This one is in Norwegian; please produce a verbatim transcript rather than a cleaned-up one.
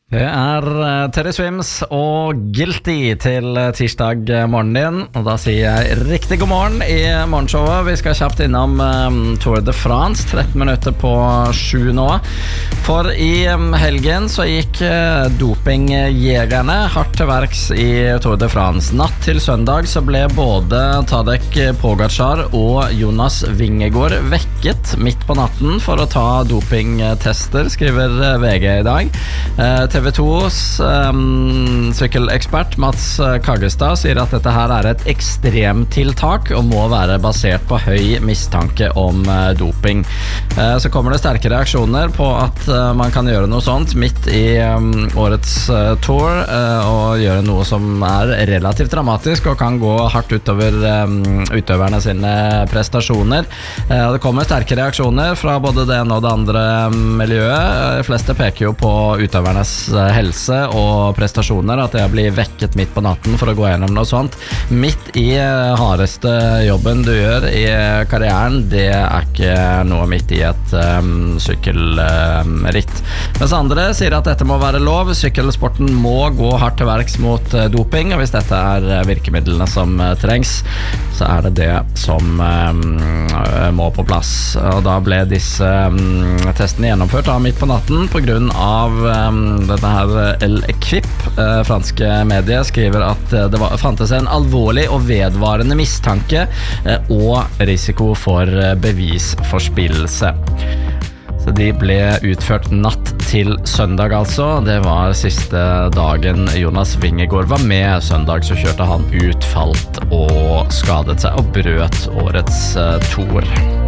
Det er Terry Swims og Guilty til tirsdag morgen din. Og da sier jeg riktig god morgen i morgenshowet. Vi skal kjapt innom um, Tour de France, tretten minutter på sju nå. For i um, helgen så gikk uh, dopingjegerne hardt til verks i Tour de France. Natt til søndag så ble både Tadej Pogačar og Jonas Vingegaard vekket midt på natten for å ta dopingtester, skriver V G i dag. Uh, T V to's um, sykkelekspert Mats Kaggestad sier at dette her er et ekstremtiltak og må være basert på høy mistanke om uh, doping. Uh, så kommer det sterke reaksjoner på at uh, man kan gjøre noe sånt midt i um, årets uh, tour uh, og gjøre noe som er relativt dramatisk og kan gå hardt utover um, utøverne sine prestasjoner. Uh, det kommer sterke reaksjoner fra både det ene og det andre miljøet. De fleste peker jo på utøvernes helse og prestasjoner, at jeg blir vekket midt på natten for å gå gjennom noe sånt midt i hardeste jobben du gjør i karrieren. Det er ikke noe midt i et um, sykkelritt. Um, Mens andre sier at dette må være lov. Sykkelsporten må gå hardt til verks mot uh, doping, og hvis dette er virkemidlene som uh, trengs, så er det det som um, må på plass. Og da ble disse um, testene gjennomført da, midt på natten på grunn av um, dette her El-Equip, eh, franske medier, skriver at eh, det var, fantes en alvorlig og vedvarende mistanke eh, og risiko for eh, bevisforspillelse. Så de ble utført natt til søndag altså. Det var siste dagen Jonas Vingegaard var med. Søndag så kjørte han ut, falt og skadet seg og brøt årets eh, tour.